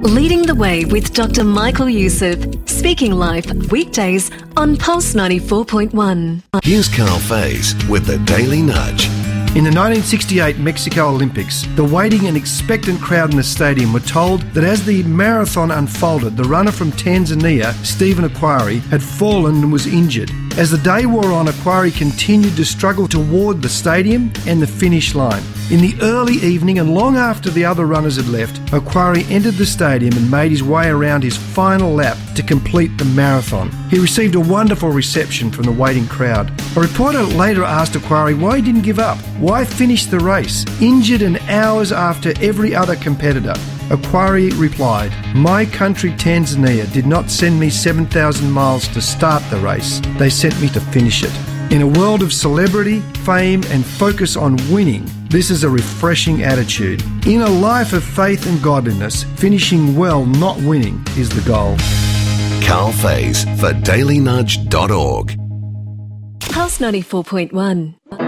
Leading the Way with Dr. Michael Youssef. Speaking Life, weekdays on Pulse 94.1. Here's Carl Faze with the Daily Nudge. In the 1968 Mexico Olympics, the waiting and expectant crowd in the stadium were told that as the marathon unfolded, the runner from Tanzania, Stephen Akhwari, had fallen and was injured. As the day wore on, Akhwari continued to struggle toward the stadium and the finish line. In the early evening and long after the other runners had left, Akhwari entered the stadium and made his way around his final lap to complete the marathon. He received a wonderful reception from the waiting crowd. A reporter later asked Akhwari why he didn't give up. Why finish the race, injured and hours after every other competitor? Akhwari replied, "My country Tanzania did not send me 7,000 miles to start the race. They sent me to finish it." In a world of celebrity, fame and focus on winning, this is a refreshing attitude. In a life of faith and godliness, finishing well, not winning, is the goal. Carl Faze for dailynudge.org. Pulse 94.1.